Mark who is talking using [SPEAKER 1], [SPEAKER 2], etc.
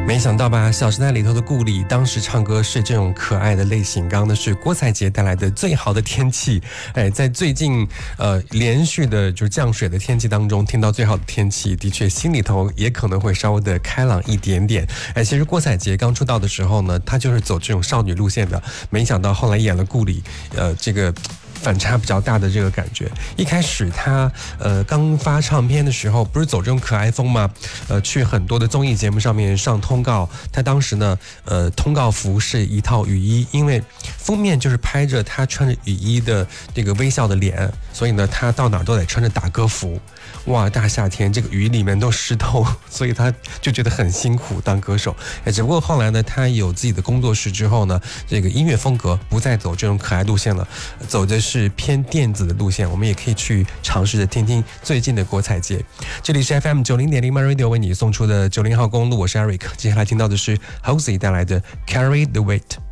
[SPEAKER 1] 没想到吧，《小时代》里头的顾里当时唱歌是这种可爱的类型，刚刚的是郭采洁带来的《最好的天气》。在最近连续的就降水的天气当中，听到最好的天气，的确心里头也可能会稍微的开朗一点点。其实郭采洁刚出道的时候呢，她就是走这种少女路线的，没想到后来演了顾里，这个反差比较大的这个感觉。一开始他刚发唱片的时候，不是走这种可爱风吗？去很多的综艺节目上面上通告。他当时呢，通告服是一套雨衣，因为封面就是拍着他穿着雨衣的这个微笑的脸，所以呢，他到哪儿都得穿着打歌服。哇，大夏天这个雨里面都湿透，所以他就觉得很辛苦当歌手。只不过后来呢，他有自己的工作室之后呢，这个音乐风格不再走这种可爱路线了，走的是偏电子的路线。我们也可以去尝试着听听最近的郭采洁。这里是 FM90.0 My Radio 为你送出的90号公路，我是 Eric。接下来听到的是 Halsey 带来的 Carry the Weight。